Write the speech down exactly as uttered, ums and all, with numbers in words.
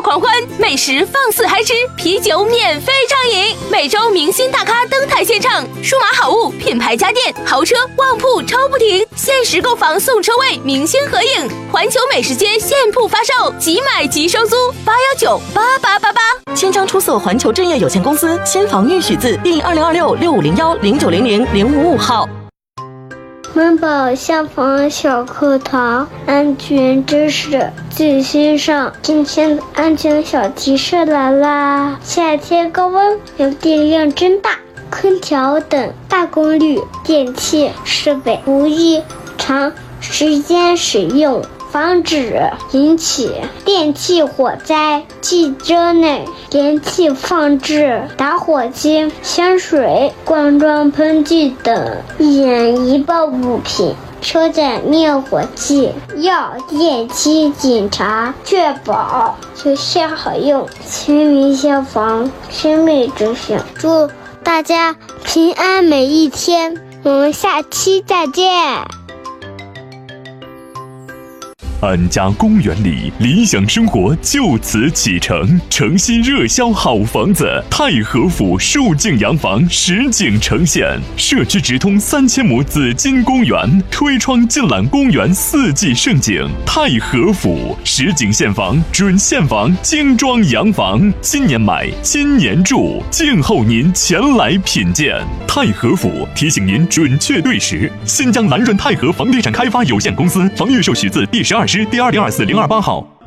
狂欢，美食放肆嗨吃，啤酒免费畅饮，每周明星大咖登台献唱，数码好物、品牌家电、豪车、旺铺抽不停，限时购房送车位，明星合影，环球美食街现铺发售，即买即收租，八幺九八八八八。 签章出售环球正业有限公司先房预许字第二零二六六五零幺零九零零零五五号。 温饱消防小课堂，安全知识最新上。今天的安全小提示来啦！夏天高温，有电量真大，空调等大功率电器设备不宜长时间使用，防止引起电气火灾。汽车内电器放置打火机、香水、罐装喷剂等易引爆物品，车载灭火器要定期检查，确保有效好用。全民消防，生命至上。祝大家平安每一天，我们下期再见。 安家公园里，理想生活就此启程。诚新热销好房子，太和府数景洋房实景呈现，社区直通三千亩紫金公园，推窗尽览公园四季盛景。太和府实景现房，准现房，精装洋房，今年买，今年住，静候您前来品鉴。太和府提醒您准确对时。新疆蓝润太和房地产开发有限公司房预售许字第十二支第二零二四零二八号。